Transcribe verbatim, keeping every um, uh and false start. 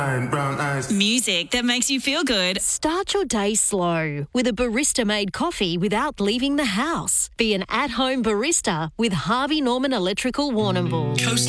brown eyes. Music that makes you feel good. Start your day slow with a barista-made coffee without leaving the house. Be an at-home barista with Harvey Norman Electrical Warrnambool. Coast